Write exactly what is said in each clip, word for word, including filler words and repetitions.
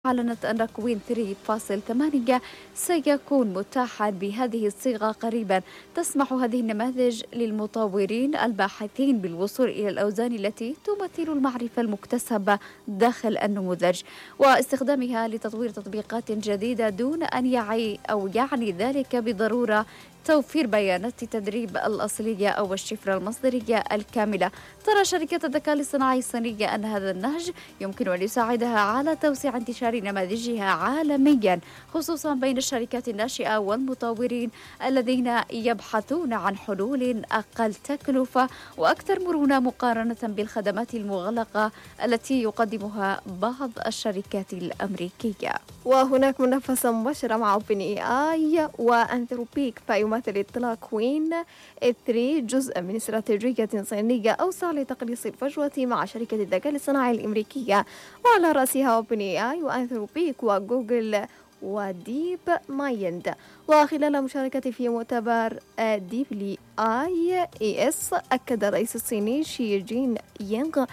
أعلنت أن كوين ثلاثة فاصلة ثمانية سيكون متاحا بهذه الصيغة قريبا. تسمح هذه النماذج للمطورين الباحثين بالوصول إلى الأوزان التي تمثل المعرفة المكتسبة داخل النموذج واستخدامها لتطوير تطبيقات جديدة دون أن يعي أو يعني ذلك بالضرورة توفير بيانات التدريب الأصلية أو الشفرة المصدرية الكاملة. ترى شركة الذكاء الاصطناعي الصينية أن هذا النهج يمكن أن يساعدها على توسيع انتشار نماذجها عالميا، خصوصا بين الشركات الناشئة والمطورين الذين يبحثون عن حلول أقل تكلفة وأكثر مرونة مقارنة بالخدمات المغلقة التي يقدمها بعض الشركات الأمريكية. وهناك منافسة مباشرة مع أوبن إي آي وأنثروبيك، فيمثل إطلاق كوين ثلاثة جزءا من استراتيجية صينية أوسع لتقليص الفجوة مع شركة الذكاء الاصطناعي الأمريكية، وعلى رأسها أوبن إي آي وأنثروبيك وجوجل وديب مايند. وخلال مشاركته في مؤتمر ديبلي آي إي إس، أكد الرئيس الصيني شي جين يينغ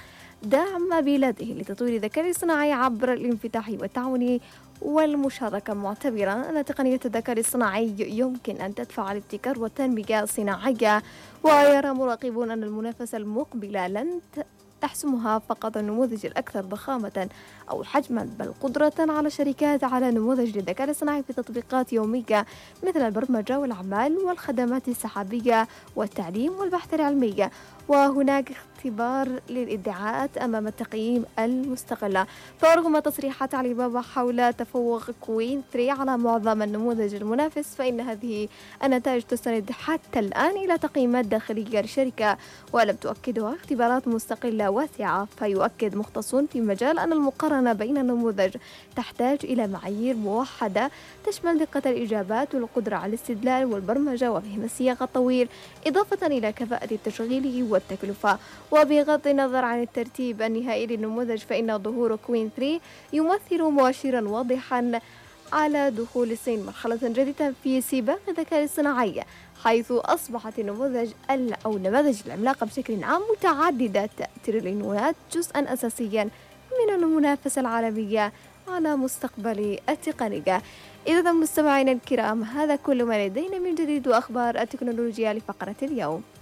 دعم بلاده لتطوير الذكاء الاصطناعي عبر الانفتاح والتعاون والمشاركة، معتبرا أن تقنية الذكاء الاصطناعي يمكن أن تدفع الابتكار والتنمية الصناعية. ويرى مراقبون أن المنافسة المقبلة لن تحسمها فقط النموذج الأكثر ضخامة أو حجما، بل قدرة على الشركات على نموذج للذكاء الاصطناعي في تطبيقات يومية مثل البرمجة والأعمال والخدمات السحابية والتعليم والبحث العلمي. وهناك اختبار للادعاءات أمام التقييم المستقلة. فرغم تصريحات علي بابا حول تفوق كوين ثلاثة على معظم النموذج المنافس، فإن هذه النتائج تستند حتى الآن إلى تقييمات داخلية للشركة ولم تؤكدها اختبارات مستقلة واسعة. فيؤكد مختصون في مجال أن المقارنة بين النموذج تحتاج إلى معايير موحدة تشمل دقة الإجابات والقدرة على الاستدلال والبرمجة وفهم السياق الطويل، إضافة إلى كفاءة تشغيله والتكلفة. وبغض النظر عن الترتيب النهائي للنموذج، فإن ظهور كوين ثلاثة يمثل مؤشرا واضحا على دخول الصين مرحلة جديدة في سباق الذكاء الاصطناعي، حيث أصبحت النموذج أو النماذج العملاقة بشكل عام متعددة التريليونات جزءا أساسيا من المنافسة العالمية على مستقبل التقنية. إذا مستمعينا الكرام، هذا كل ما لدينا من جديد وأخبار التكنولوجيا لفقرة اليوم.